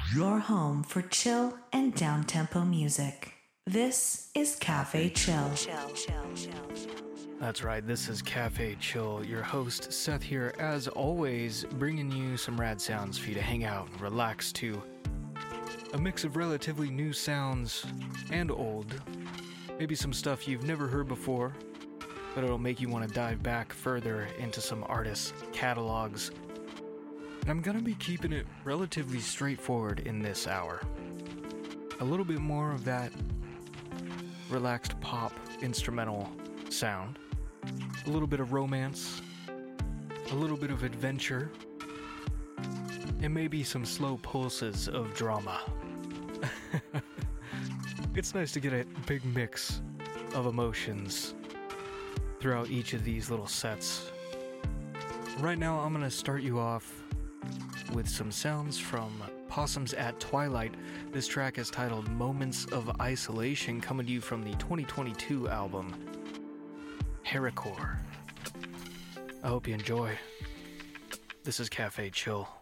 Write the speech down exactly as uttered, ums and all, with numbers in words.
Your home for chill and down-tempo music. This is Cafe Chill. That's right, this is Cafe Chill. Your host, Seth here, as always, bringing you some rad sounds for you to hang out and relax to. A mix of relatively new sounds and old. Maybe some stuff you've never heard before, but it'll make you want to dive back further into some artists' catalogs. And I'm gonna be keeping it relatively straightforward in this hour. A little bit more of that relaxed pop instrumental sound. A little bit of romance. A little bit of adventure. And maybe some slow pulses of drama. It's nice to get a big mix of emotions throughout each of these little sets. Right now, I'm gonna start you off with some sounds from Possums at Twilight. This track is titled Moments of Isolation, coming to you from the twenty twenty-two album Hericore. I hope you enjoy. This is Cafe Chill.